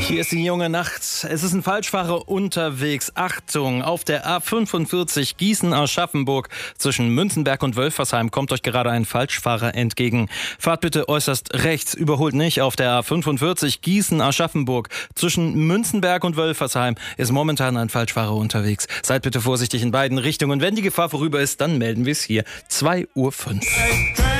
Hier ist die junge Nacht. Es ist ein Falschfahrer unterwegs. Achtung, auf der A45 Gießen-Aschaffenburg zwischen Münzenberg und Wölfersheim kommt euch gerade ein Falschfahrer entgegen. Fahrt bitte äußerst rechts, überholt nicht. Auf der A45 Gießen-Aschaffenburg zwischen Münzenberg und Wölfersheim ist momentan ein Falschfahrer unterwegs. Seid bitte vorsichtig in beiden Richtungen. Wenn die Gefahr vorüber ist, dann melden wir es hier. 2:05 Uhr.